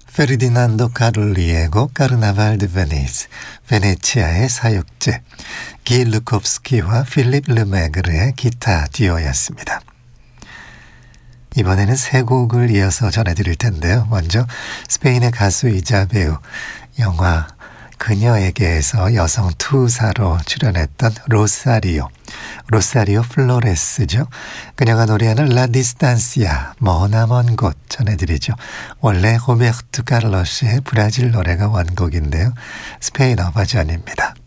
페르디난도 카를리의 곡 카르나발 드 베니스, 베네치아의 사육제, 기 루콥스키와 필립 르메그르의 기타 듀오였습니다. 이번에는 세 곡을 이어서 전해드릴 텐데요. 먼저 스페인의 가수이자 배우, 영화 그녀에게에서 여성 투사로 출연했던 로사리오 플로레스죠. 그녀가 노래하는 라 디스탄시아, 머나먼 곳 전해드리죠. 원래 호베르투 카를로스의 브라질 노래가 원곡인데요. 스페인어 버전입니다.